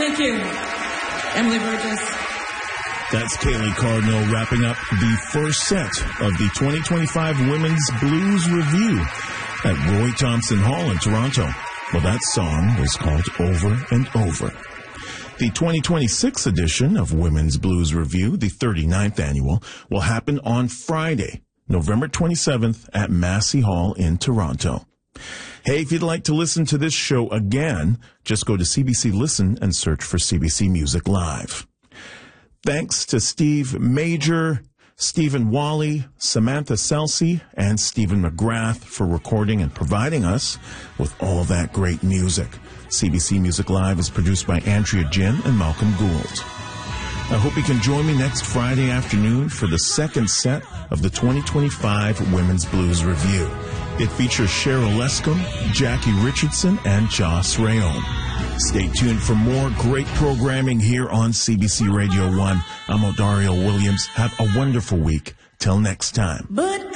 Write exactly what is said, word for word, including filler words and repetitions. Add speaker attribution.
Speaker 1: Thank you, Emily Burgess.
Speaker 2: That's Kaylee Cardinal wrapping up the first set of the twenty twenty-five Women's Blues Review at Roy Thompson Hall in Toronto. Well, that song was called Over and Over. The twenty twenty-six edition of Women's Blues Review, the thirty-ninth annual, will happen on Friday, November twenty-seventh at Massey Hall in Toronto. Hey, if you'd like to listen to this show again, just go to C B C Listen and search for C B C Music Live. Thanks to Steve Major, Stephen Wally, Samantha Selsey, and Stephen McGrath for recording and providing us with all that great music. C B C Music Live is produced by Andrea Jin and Malcolm Gould. I hope you can join me next Friday afternoon for the second set of the twenty twenty-five Women's Blues Review. It features Cheryl Lescombe, Jackie Richardson, and Joss Rayon. Stay tuned for more great programming here on C B C Radio one. I'm Odario Williams. Have a wonderful week. Till next time.
Speaker 1: But